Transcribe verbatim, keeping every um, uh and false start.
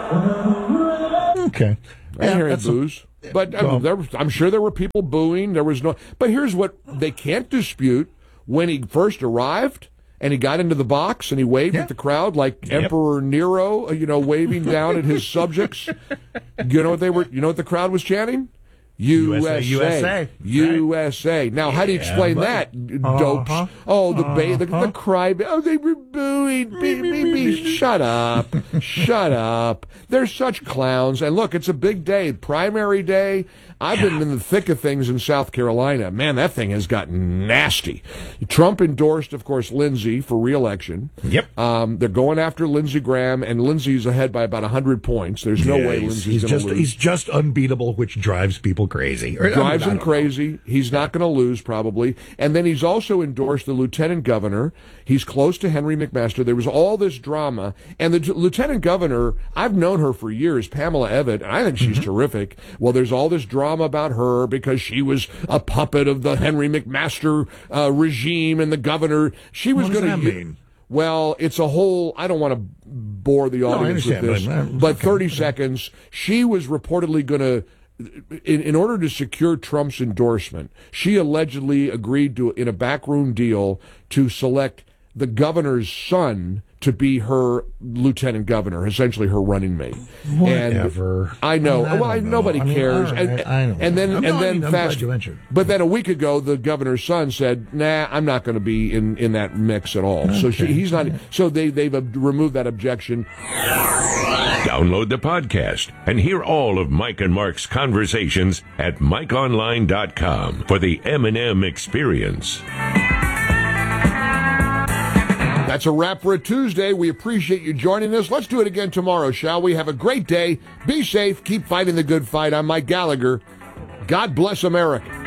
Okay. I Yeah, hear that's boos. a- But I mean, well- there, I'm sure there were people booing. There was no. But here's what they can't dispute: when he first arrived and he got into the box and he waved Yeah. at the crowd like Emperor Nero, you know, waving down at his subjects. You know what they were? You know what the crowd was chanting? U S A, U S A. U S A. Now, how do you Yeah, explain buddy. that, dopes? Uh-huh. Oh, the ba- the, Uh-huh. the cry. Oh, they were booing. Beep, beep, beep. Shut up. Shut up. They're such clowns. And look, it's a big day, primary day. I've been in the thick of things in South Carolina. Man, that thing has gotten nasty. Trump endorsed, of course, Lindsey for re-election. Yep. Um, they're going after Lindsey Graham, and Lindsey's ahead by about one hundred points. There's no Yeah, way he's, Lindsey's he's going to just lose. he's just unbeatable, which drives people crazy. Or, I mean, Drives I him don't crazy. He's not going to lose, probably. And then he's also endorsed the lieutenant governor. He's close to Henry McMaster. There was all this drama. And the t- lieutenant governor, I've known her for years, Pamela Evatt, and I think she's Mm-hmm. terrific. Well, there's all this drama about her because she was a puppet of the Henry McMaster uh, regime and the governor. She was What does going that to. mean? Well, it's a whole. I don't want to bore the I audience with understand, this, but, uh, but okay. thirty seconds. She was reportedly going to. In, in order to secure Trump's endorsement, she allegedly agreed to, in a backroom deal, to select the governor's son to be her lieutenant governor, essentially her running mate. Whatever. And I know. I mean, I well, I, don't know. nobody I mean, cares. all right, and, I know. and then, I'm and not- then I'm fast. glad you mentioned. But then a week ago, the governor's son said, "Nah, I'm not going to be in, in that mix at all." So she, Okay. he's not. So they they've ob- removed that objection. Download the podcast and hear all of Mike and Mark's conversations at mike online dot com for the M and M experience. That's a wrap for a Tuesday. We appreciate you joining us. Let's do it again tomorrow, shall we? Have a great day. Be safe. Keep fighting the good fight. I'm Mike Gallagher. God bless America.